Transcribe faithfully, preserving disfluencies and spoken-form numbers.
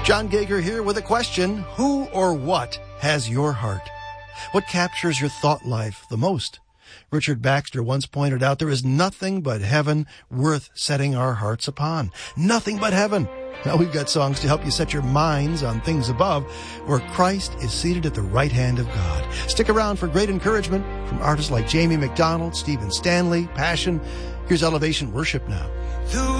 John Gager here with a question. Who or what has your heart? What captures your thought life the most? Richard Baxter once pointed out there is nothing but heaven worth setting our hearts upon. Nothing but heaven. Now we've got songs to help you set your minds on things above, where Christ is seated at the right hand of God. Stick around for great encouragement from artists like Jamie McDonald, Stephen Stanley, Passion. Here's Elevation Worship now.